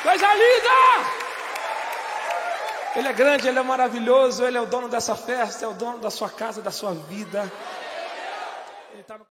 Coisa linda! Ele é grande, Ele é maravilhoso, Ele é o dono dessa festa, é o dono da sua casa, da sua vida. Ele tá no...